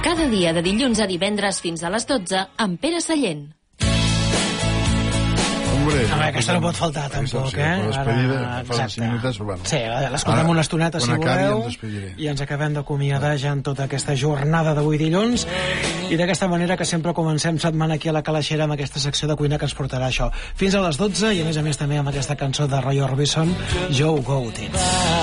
Cada dia de dilluns a divendres fins a les 12 amb Pere Sallent. Aquesta no pot faltar, tampoc, Sí, l'escoltem una estoneta, si voleu, i ens acabem d'acomiadar ja en tota aquesta jornada d'avui dilluns, i d'aquesta manera que sempre comencem setmana aquí a la Calaixera amb aquesta secció de cuina que ens portarà això. Fins a les 12, i a més també amb aquesta cançó de Roy Orbison, Joe Goat It.